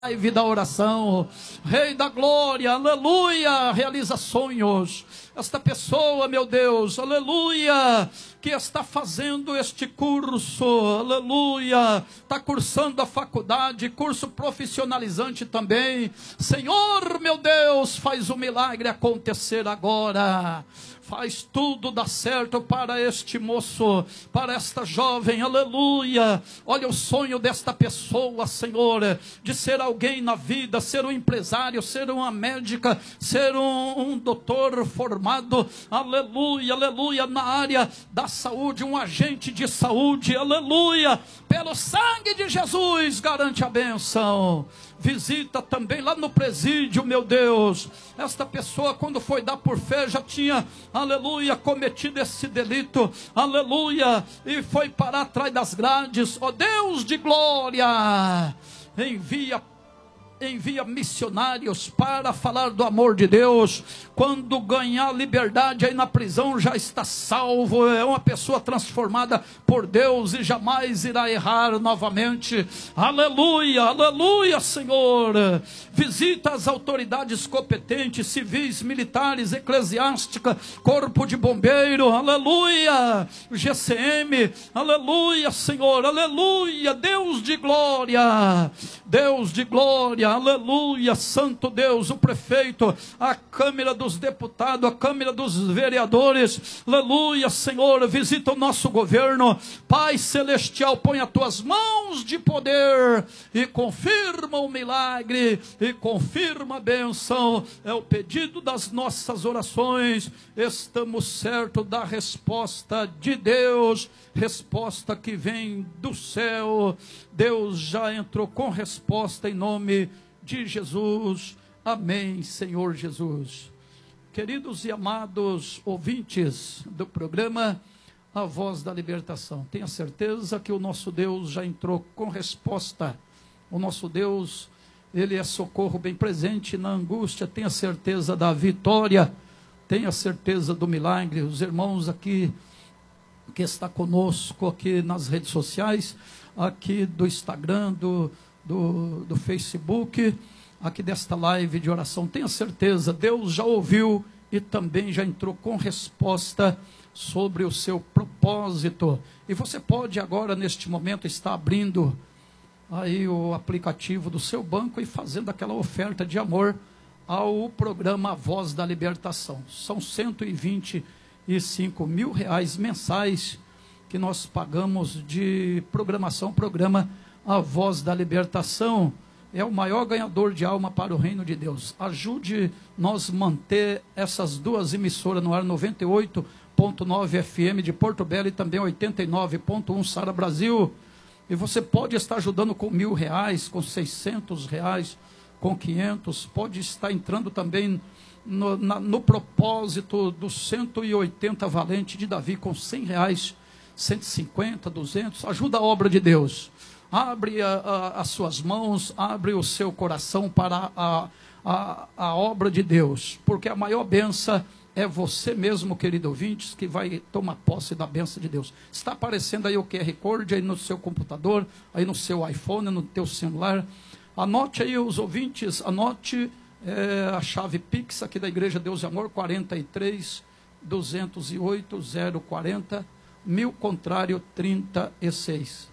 live da oração, Rei da glória, aleluia, realiza sonhos. Esta pessoa, meu Deus, aleluia, que está fazendo este curso, aleluia, está cursando a faculdade, curso profissionalizante também. Senhor, meu Deus, faz o milagre acontecer agora. Faz tudo dar certo para este moço, para esta jovem, aleluia. Olha o sonho desta pessoa, Senhor, de ser alguém na vida, ser um empresário, ser uma médica, ser um doutor formado, aleluia, aleluia, na área da saúde, um agente de saúde, aleluia. Pelo sangue de Jesus, garante a bênção. Visita também lá no presídio, meu Deus. Esta pessoa, quando foi dar por fé, já tinha, aleluia, cometido esse delito, aleluia, e foi parar atrás das grades. Ó Deus de glória, envia missionários para falar do amor de Deus. Quando ganhar liberdade aí na prisão, já está salvo, é uma pessoa transformada por Deus e jamais irá errar novamente. Aleluia, aleluia, Senhor. Visita as autoridades competentes, civis, militares, eclesiástica, corpo de bombeiro, aleluia, GCM, aleluia, Senhor, aleluia, Deus de glória, aleluia, Santo Deus, o prefeito, a Câmara dos Deputados, a Câmara dos Vereadores, aleluia, Senhor, visita o nosso governo. Pai Celestial, põe as tuas mãos de poder e confirma o milagre, e confirma a bênção. É o pedido das nossas orações. Estamos certos da resposta de Deus, resposta que vem do céu. Deus já entrou com resposta em nome de Jesus. Amém, Senhor Jesus. Queridos e amados ouvintes do programa A Voz da Libertação, tenha certeza que o nosso Deus já entrou com resposta. O nosso Deus, Ele é socorro bem presente na angústia. Tenha certeza da vitória, tenha certeza do milagre. Os irmãos aqui que está conosco aqui nas redes sociais, aqui do Instagram, do Facebook, aqui desta live de oração, tenha certeza, Deus já ouviu e também já entrou com resposta sobre o seu propósito. E você pode agora, neste momento, estar abrindo aí o aplicativo do seu banco e fazendo aquela oferta de amor ao programa A Voz da Libertação. São R$125 mil mensais que nós pagamos de programação. Programa A Voz da Libertação é o maior ganhador de alma para o reino de Deus. Ajude nós manter essas duas emissoras no ar, 98.9 FM de Porto Belo e também 89.1 Sara Brasil. E você pode estar ajudando com R$1.000, com R$600, com 500, pode estar entrando também no propósito dos 180 valentes de Davi, com R$100, 150, 200, ajuda a obra de Deus. Abre as suas mãos, abre o seu coração para a obra de Deus, porque a maior bênção é você mesmo, querido ouvinte, que vai tomar posse da bênção de Deus. Está aparecendo aí o QR Code aí no seu computador, aí no seu iPhone, no teu celular. Anote aí, os ouvintes, anote a chave Pix aqui da Igreja Deus e Amor, 43 208 040 1000 contrário 36.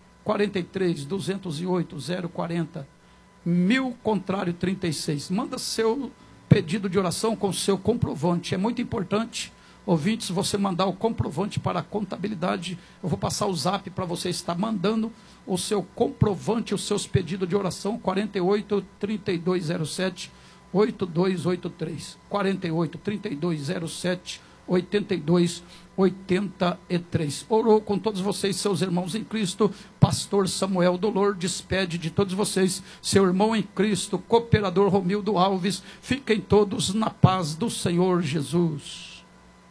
43 208 040 1000 contrário 36. Manda seu pedido de oração com seu comprovante. É muito importante, ouvintes, você mandar o comprovante para a contabilidade. Eu vou passar o zap para você estar mandando o seu comprovante, os seus pedidos de oração, 48 3207 8283, 48 3207 8283. Orou com todos vocês, seus irmãos em Cristo, pastor Samuel Dolor, despede de todos vocês, seu irmão em Cristo, cooperador Romildo Alves. Fiquem todos na paz do Senhor Jesus.